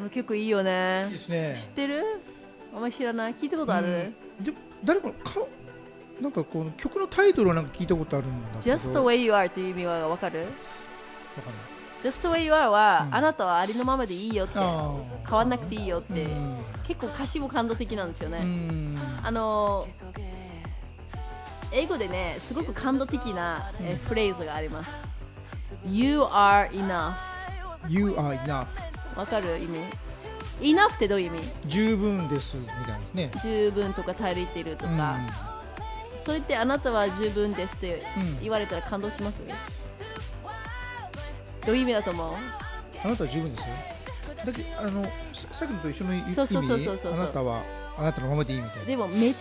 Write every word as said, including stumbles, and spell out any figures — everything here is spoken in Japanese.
この曲いいよね。 いいですね。 知ってる？あんまり知らない？聞いたことある？ うん、で誰かかなんかこの曲のタイトルはなんか聞いたことあるんだけど Just the way you are っていう意味はわかる？ わかんない。 Just the way you are は、 うん、 あなたはありのままでいいよって、変わんなくていいよって、 うん、 結構歌詞も感動的なんですよね。 うん、 あの英語でねすごく感動的な、えフレーズがあります。 You are enough。 You are enough。 わかる意味？ Enough ってどういう意味？ 十分ですみたいですね。 十分とか足りてるとか、うん、それってあなたは十分ですって言われたら感動します？うん、どういう意味だと思う？ あなたは十分ですよ。だけあのさっきのと一緒の意味、 そうそうそうそうそう、 あなたはあなたのままでいいみたいな。 でもめ